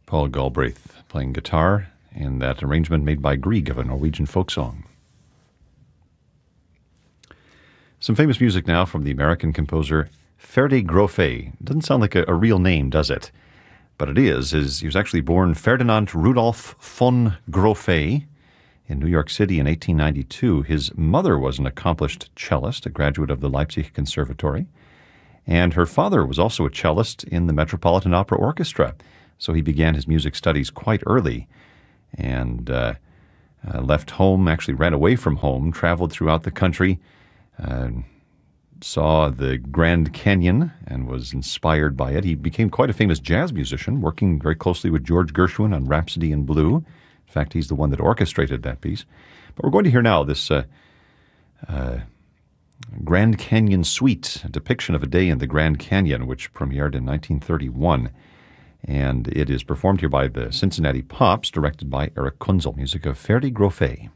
Paul Galbraith playing guitar in that arrangement made by Grieg of a Norwegian folk song. Some famous music now from the American composer Ferdi Grofé. Doesn't sound like a real name, does it? But it is. He was actually born Ferdinand Rudolf von Grofé in New York City in 1892. His mother was an accomplished cellist, a graduate of the Leipzig Conservatory, and her father was also a cellist in the Metropolitan Opera Orchestra. So he began his music studies quite early and left home, actually ran away from home, traveled throughout the country, saw the Grand Canyon and was inspired by it. He became quite a famous jazz musician, working very closely with George Gershwin on Rhapsody in Blue. In fact, he's the one that orchestrated that piece. But we're going to hear now this Grand Canyon Suite, a depiction of a day in the Grand Canyon, which premiered in 1931. And it is performed here by the Cincinnati Pops, directed by Eric Kunzel, music of Ferdi Grofé.